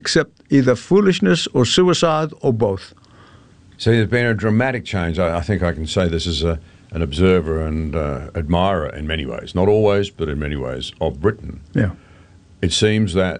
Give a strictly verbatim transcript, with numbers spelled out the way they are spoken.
except either foolishness or suicide or both. So there's been a dramatic change. I, I think I can say this as a, an observer and uh, admirer in many ways, not always, but in many ways, of Britain. Yeah. It seems that